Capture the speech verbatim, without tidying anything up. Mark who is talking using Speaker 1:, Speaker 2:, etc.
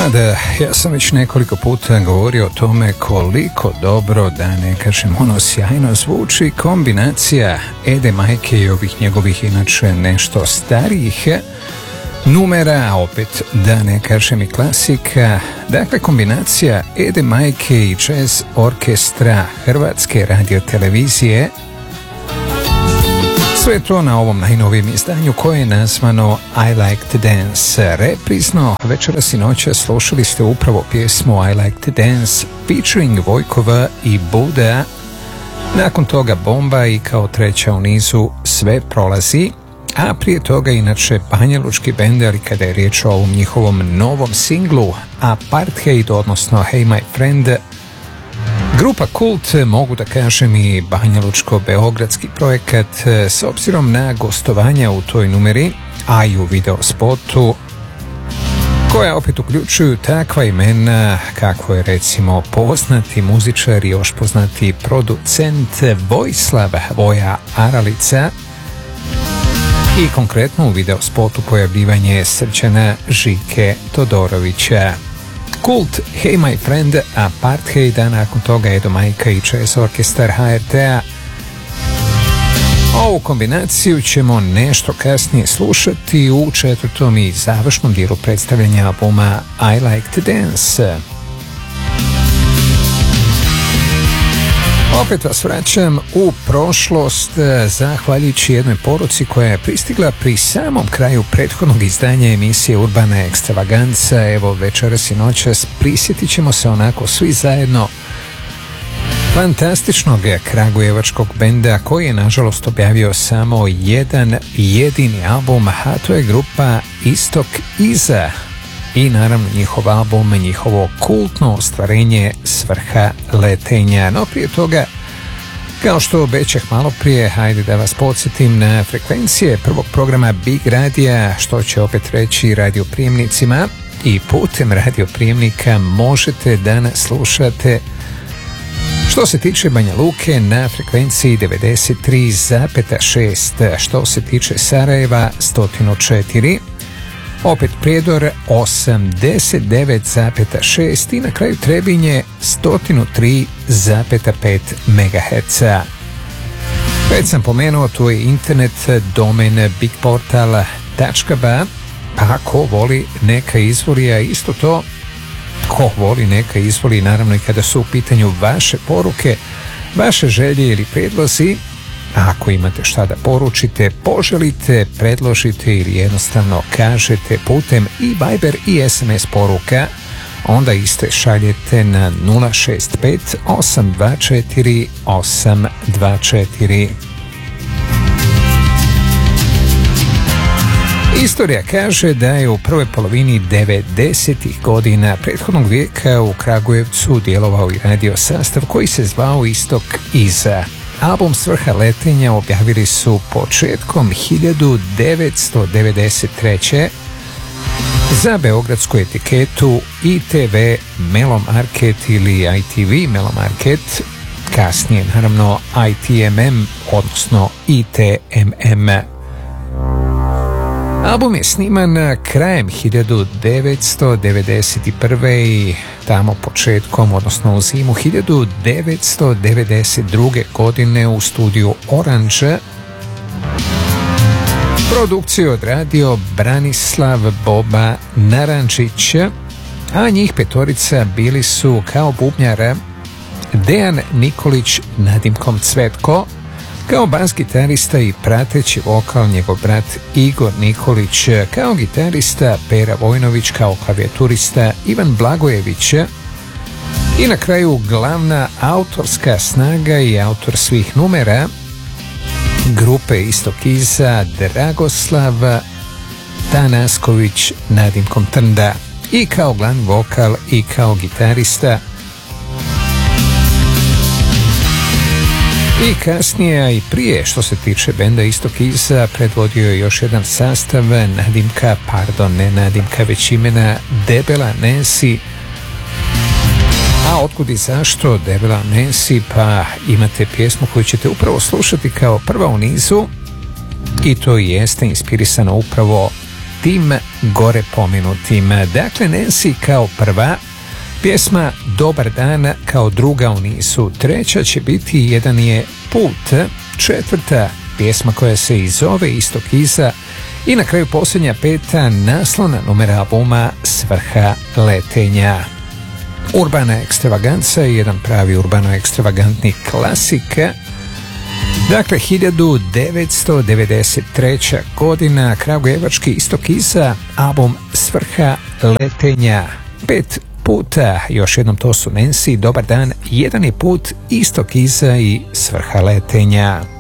Speaker 1: Da, ja sam već nekoliko puta govorio o tome koliko dobro, da ne kažem ono sjajno, zvuči kombinacija Ede Majke i ovih njegovih inače nešto starijih numera, a opet da ne kažem i klasika. Dakle, kombinacija Ede Majke i jazz orkestra Hrvatske radiotelevizije. Sve to na ovom najnovijem izdanju koje je nazvano I Like to Dance. Reprizno večeras i noća slušali ste upravo pjesmu I Like to Dance featuring Vojkova i Buda. Nakon toga Bomba i kao treća u nizu Sve prolazi. A prije toga inače banjalučki bend, ali kada je riječ o ovom njihovom novom singlu Apartheid, odnosno Hey My Friend, grupa Kult, mogu da kažem i banjalučko-beogradski projekat, s obzirom na gostovanja u toj numeri, a i u video spotu, koja opet uključuju takva imena kako je recimo poznati muzičar i još poznati producent Vojislav Voja Aralica i konkretno u video spotu pojavljivanje Srđana Žike Todorovića. Kult, Hey My Friend, Apartheid, a nakon toga Edo Majka i jazz orkestar H R T-a. Ovu kombinaciju ćemo nešto kasnije slušati u četvrtom i završnom dijelu predstavljanja albuma I Like to Dance. Opet vas vraćam u prošlost zahvaljujući jednoj poruci koja je pristigla pri samom kraju prethodnog izdanja emisije Urbana Ekstravaganca. Evo, večeras i noćas prisjetit ćemo se onako svi zajedno fantastičnog kragujevačkog benda koji je nažalost objavio samo jedan jedini album, a to je grupa Istok iza. I naravno njihov album, njihovo kultno ostvarenje Svrha letenja. No prije toga, kao što obećah malo prije, hajde da vas podsjetim na frekvencije prvog programa Big Radija, što će opet reći radioprijemnicima, i putem radioprijemnika možete da nas slušate. Što se tiče Banja Luke na frekvenciji devedeset tri zarez šest, što se tiče Sarajeva sto četiri, opet Prijedor osamdeset devet zarez šest i na kraju Trebinje sto tri zarez pet megaherca. Već sam pomenuo, tu je internet, domen bigportal tačka ba, pa ko voli neka izvoli, a isto to ko voli neka izvoli naravno i kada su u pitanju vaše poruke, vaše želje ili predlozi. Ako imate šta da poručite, poželite, predložite ili jednostavno kažete putem i Viber i S M S poruka, onda iste šaljete na nula šest pet osam dva četiri osam dva četiri. Istorija kaže da je u prvoj polovini devedesetih godina prethodnog vijeka u Kragujevcu djelovao i radio sastav koji se zvao Istok iza. Album Svrha letenja objavili su početkom hiljadu devetsto devedeset treće za beogradsku etiketu I T V Melomarket ili I T V Melomarket, kasnije naravno I T M M, odnosno I T M M. Album je sniman krajem hiljadu devetsto devedeset prve i tamo početkom, odnosno u zimu hiljadu devetsto devedeset druge godine u studiju Orange. Produkciju odradio Branislav Boba Narančić, a njih petorica bili su kao bubnjara Dejan Nikolić Nadimkom Cvetko, kao bas gitarista i prateći vokal njegov brat Igor Nikolić, kao gitarista Pera Vojnović, kao klavijaturista Ivan Blagojević i na kraju glavna autorska snaga i autor svih numera grupe Istok iza Dragoslav Tanasković Nadimkom Trnda, i kao glavni vokal i kao gitarista. I kasnije, a i prije što se tiče benda Istok iza, predvodio je još jedan sastav Nadimka, pardon, ne Nadimka, već imena Debela Nancy. A otkud i zašto Debela Nancy? Pa imate pjesmu koju ćete upravo slušati kao prva u nizu i to jeste inspirisano upravo tim gore pomenutim. Dakle, Nancy kao prva, pjesma Dobar dan kao druga u nizu, treća će biti Jedan je put, četvrta pjesma koja se i zove Istok iza i na kraju posljednja peta naslovna numera albuma Svrha letenja. Urbana ekstravaganca je jedan pravi urbano ekstravagantni klasik. Dakle, hiljadu devetsto devedeset treća godina, kragujevački Istok iza, album Svrha letenja. Pet puta, još jednom to su Nancy, Dobar dan, Jedan je put, Istok iza i Svrha letenja.